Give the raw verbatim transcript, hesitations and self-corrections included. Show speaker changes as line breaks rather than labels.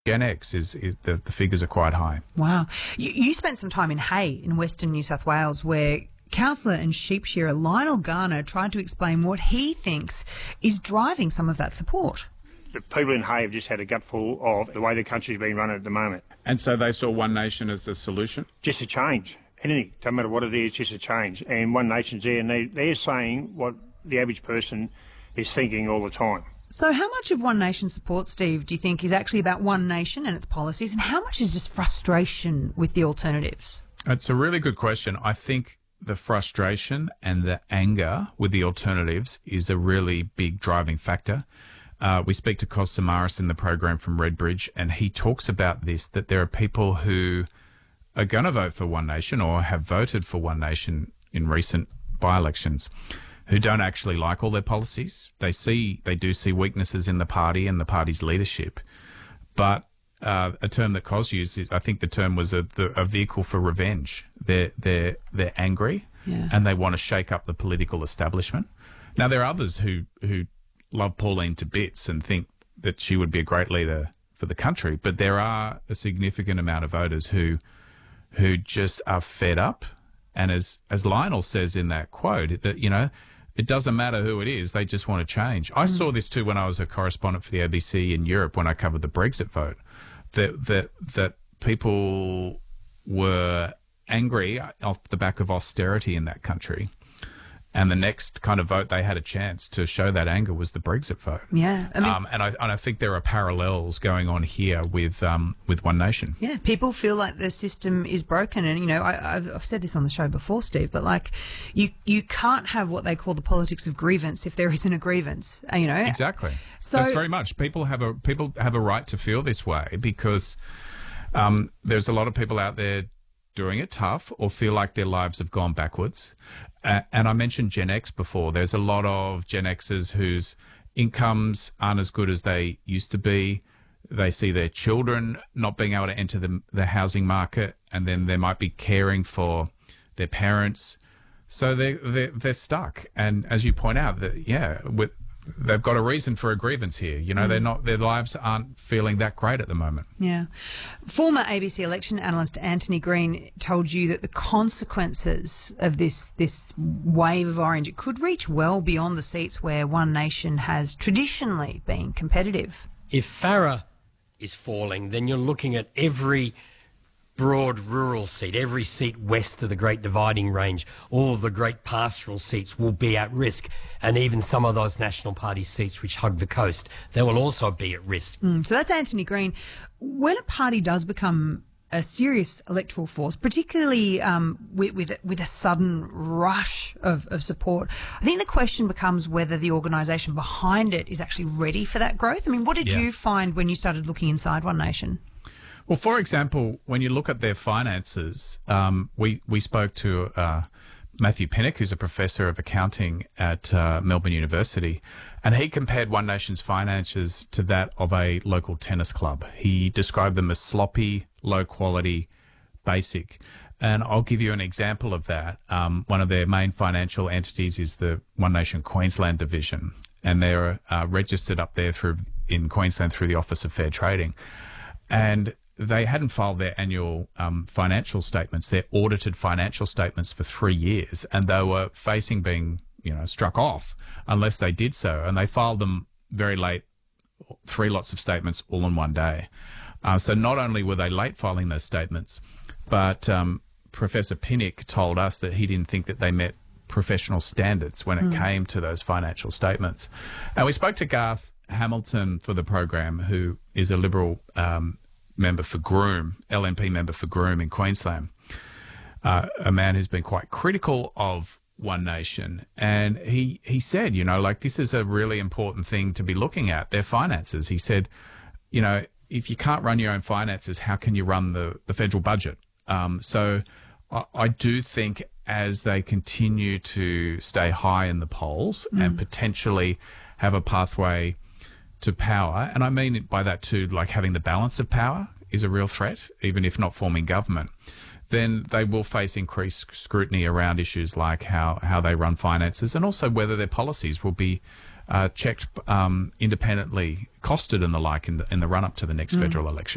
Gen X is, is the, the figures are quite high.
Wow. You, you spent some time in Hay in Western New South Wales where councillor and sheep shearer Lionel Garner tried to explain what he thinks is driving some of that support.
The people in Hay have just had a gutful of the way the country's being run at the moment.
And so they saw One Nation as the solution?
Just a change. Anything, doesn't matter what it is, just a change. And One Nation's there, and they, they're saying what the average person is thinking all the time.
So how much of One Nation support, Steve, do you think is actually about One Nation and its policies, and how much is just frustration with the alternatives?
It's a really good question. I think the frustration and the anger with the alternatives is a really big driving factor. Uh, we speak to Kos Samaras in the program from Redbridge, and he talks about this, that there are people who are going to vote for One Nation or have voted for One Nation in recent by-elections who don't actually like all their policies. They see, they do see weaknesses in the party and the party's leadership. But uh, a term that Kos used, is, I think the term was a, the, a vehicle for revenge. They're, they're, they're angry
yeah.
and they want to shake up the political establishment. Now, there are others who, who love Pauline to bits and think that she would be a great leader for the country, but there are a significant amount of voters who who just are fed up. And as, as Lionel says in that quote, that, you know, it doesn't matter who it is, they just want to change. I mm. saw this too when I was a correspondent for the A B C in Europe when I covered the Brexit vote, that that that people were angry off the back of austerity in that country. And the next kind of vote they had a chance to show that anger was the Brexit vote.
Yeah, I mean,
um, and I and I think there are parallels going on here with um, with One Nation.
Yeah, people feel like the system is broken, and you know, I, I've, I've said this on the show before, Steve, but like, you you can't have what they call the politics of grievance if there isn't a grievance. You know,
exactly.
So
that's very much people have a people have a right to feel this way because um, there's a lot of people out there doing it tough or feel like their lives have gone backwards. Uh, and I mentioned Gen X before. There's a lot of Gen Xers whose incomes aren't as good as they used to be. They see their children not being able to enter the, the housing market, and then they might be caring for their parents. So they, they're, they're stuck. And as you point out, that yeah, with, they've got a reason for a grievance here. You know, mm. they're not, their lives aren't feeling that great at the moment.
Yeah. Former A B C election analyst Anthony Green told you that the consequences of this, this wave of orange, it could reach well beyond the seats where One Nation has traditionally been competitive.
If Farah is falling, then you're looking at every broad rural seat, every seat west of the Great Dividing Range, all the great pastoral seats will be at risk, and even some of those National Party seats which hug the coast, they will also be at risk.
Mm, so that's Anthony Green. When a party does become a serious electoral force, particularly um, with, with with a sudden rush of, of support, I think the question becomes whether the organisation behind it is actually ready for that growth. I mean, what did
yeah.
you find when you started looking inside One Nation?
Well, for example, when you look at their finances, um, we, we spoke to uh, Matthew Pinnock, who's a professor of accounting at uh, Melbourne University, and he compared One Nation's finances to that of a local tennis club. He described them as sloppy, low quality, basic. And I'll give you an example of that. Um, one of their main financial entities is the One Nation Queensland division, and they're uh, registered up there through in Queensland through the Office of Fair Trading. And they hadn't filed their annual um, financial statements, their audited financial statements for three years, and they were facing being, you know, struck off unless they did so. And they filed them very late, three lots of statements all in one day. Uh, so not only were they late filing those statements, but um, Professor Pinnock told us that he didn't think that they met professional standards when it mm. came to those financial statements. And we spoke to Garth Hamilton for the program, who is a Liberal um, member for Groom, L N P member for Groom in Queensland, uh, a man who's been quite critical of One Nation. And he, he said, you know, like, this is a really important thing to be looking at, their finances. He said, you know, if you can't run your own finances, how can you run the, the federal budget? Um, so I, I do think as they continue to stay high in the polls mm. and potentially have a pathway to power, and I mean by that too, like having the balance of power is a real threat, even if not forming government, then they will face increased scrutiny around issues like how, how they run finances, and also whether their policies will be uh, checked um, independently, costed and the like in the, in the run-up to the next mm. federal election.